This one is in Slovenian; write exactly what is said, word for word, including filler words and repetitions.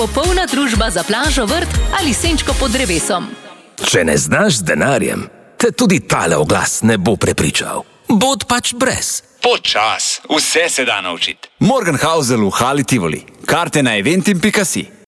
Popolna družba za plažo, vrt ali senčko pod drevesom. Če ne znaš z denarjem, te tudi tale oglas ne bo prepričal. Bod pač brez. Počas, vse se da naučiti. Morgenhausel v Hali Tivoli. Karte na eventim pika si.